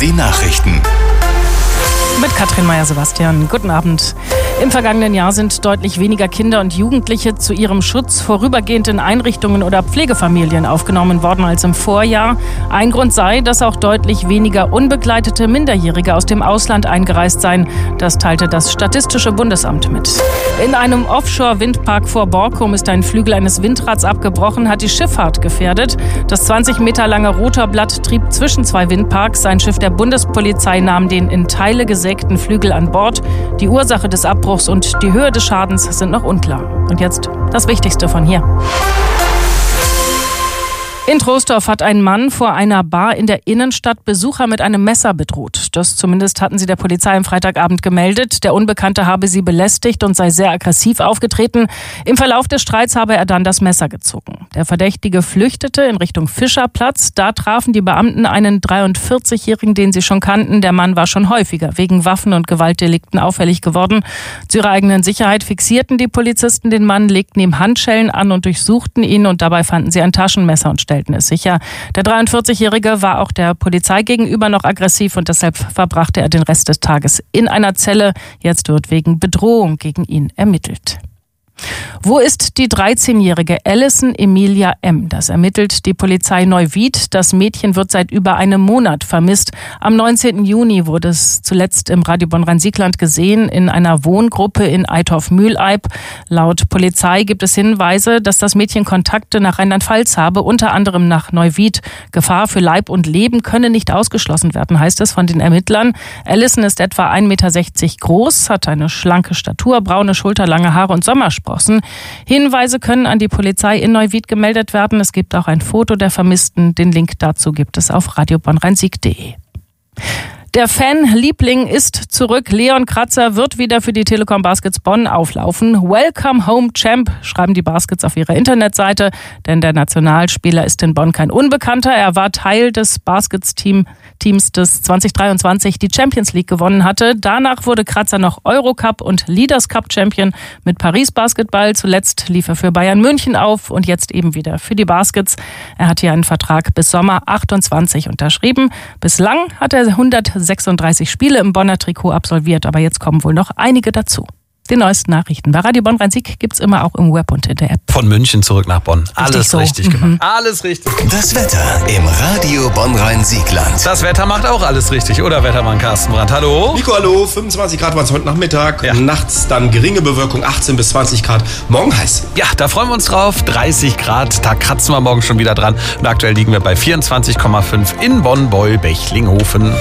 Die Nachrichten. Mit Katrin Meyer-Sebastian. Guten Abend. Im vergangenen Jahr sind deutlich weniger Kinder und Jugendliche zu ihrem Schutz vorübergehend in Einrichtungen oder Pflegefamilien aufgenommen worden als im Vorjahr. Ein Grund sei, dass auch deutlich weniger unbegleitete Minderjährige aus dem Ausland eingereist seien. Das teilte das Statistische Bundesamt mit. In einem Offshore-Windpark vor Borkum ist ein Flügel eines Windrads abgebrochen, hat die Schifffahrt gefährdet. Das 20 Meter lange Rotorblatt trieb zwischen zwei Windparks. Ein Schiff der Bundespolizei nahm den in Teile gesägten Flügel an Bord. Die Ursache des Abbruchs und die Höhe des Schadens sind noch unklar. Und jetzt das Wichtigste von hier. In Troisdorf hat ein Mann vor einer Bar in der Innenstadt Besucher mit einem Messer bedroht. Das zumindest hatten sie der Polizei am Freitagabend gemeldet. Der Unbekannte habe sie belästigt und sei sehr aggressiv aufgetreten. Im Verlauf des Streits habe er dann das Messer gezogen. Der Verdächtige flüchtete in Richtung Fischerplatz. Da trafen die Beamten einen 43-Jährigen, den sie schon kannten. Der Mann war schon häufiger wegen Waffen- und Gewaltdelikten auffällig geworden. Zu ihrer eigenen Sicherheit fixierten die Polizisten den Mann, legten ihm Handschellen an und durchsuchten ihn. Und dabei fanden sie ein Taschenmesser und stellten es sicher. Der 43-Jährige war auch der Polizei gegenüber noch aggressiv und deshalb verbrachte er den Rest des Tages in einer Zelle. Jetzt wird wegen Bedrohung gegen ihn ermittelt. Wo ist die 13-jährige Alison Emilia M.? Das ermittelt die Polizei Neuwied. Das Mädchen wird seit über einem Monat vermisst. Am 19. Juni wurde es zuletzt im Radio Bonn-Rhein-Siegland gesehen in einer Wohngruppe in Eitorf-Mühleib. Laut Polizei gibt es Hinweise, dass das Mädchen Kontakte nach Rheinland-Pfalz habe, unter anderem nach Neuwied. Gefahr für Leib und Leben könne nicht ausgeschlossen werden, heißt es von den Ermittlern. Alison ist etwa 1,60 Meter groß, hat eine schlanke Statur, braune Schulter, lange Haare und Sommersprossen. Hinweise können an die Polizei in Neuwied gemeldet werden. Es gibt auch ein Foto der Vermissten. Den Link dazu gibt es auf radiobonnrheinsieg.de. Der Fanliebling ist zurück. Leon Kratzer wird wieder für die Telekom Baskets Bonn auflaufen. Welcome home, Champ, schreiben die Baskets auf ihrer Internetseite. Denn der Nationalspieler ist in Bonn kein Unbekannter. Er war Teil des Baskets-Teams, das 2023 die Champions League gewonnen hatte. Danach wurde Kratzer noch Eurocup und Leaders Cup Champion mit Paris Basketball. Zuletzt lief er für Bayern München auf und jetzt eben wieder für die Baskets. Er hat hier einen Vertrag bis Sommer 28 unterschrieben. Bislang hat er 136 Spiele im Bonner Trikot absolviert, aber jetzt kommen wohl noch einige dazu. Die neuesten Nachrichten bei Radio Bonn-Rhein-Sieg gibt's immer auch im Web und in der App. Von München zurück nach Bonn. Alles so. Richtig gemacht. Alles richtig. Das Wetter im Radio Bonn-Rhein-Siegland. Das Wetter macht auch alles richtig, oder Wettermann Carsten Brandt? Hallo? Nico, hallo. 25 Grad waren es heute Nachmittag. Ja. Nachts dann geringe Bewölkung, 18 bis 20 Grad. Morgen heiß. Ja, da freuen wir uns drauf. 30 Grad, da kratzen wir morgen schon wieder dran. Und aktuell liegen wir bei 24,5 in Bonn-Beul-Bechlinghofen.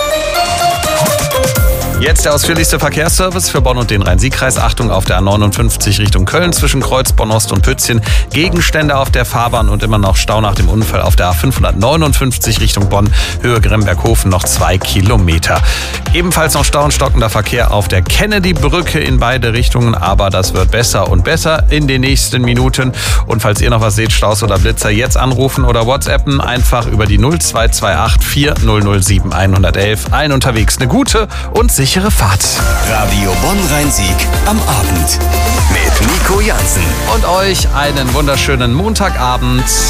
Jetzt der ausführlichste Verkehrsservice für Bonn und den Rhein-Sieg-Kreis. Achtung auf der A59 Richtung Köln zwischen Kreuz, Bonn-Ost und Pützchen. Gegenstände auf der Fahrbahn und immer noch Stau nach dem Unfall auf der A559 Richtung Bonn. Höhe Gremberghofen noch 2 Kilometer. Ebenfalls noch Stau und stockender Verkehr auf der Kennedy-Brücke in beide Richtungen. Aber das wird besser und besser in den nächsten Minuten. Und falls ihr noch was seht, Staus oder Blitzer, jetzt anrufen oder WhatsAppen. Einfach über die 0228 4007 111. Allen unterwegs eine gute und sichere Fahrt. Radio Bonn-Rhein-Sieg am Abend mit Nico Jansen. Und euch einen wunderschönen Montagabend.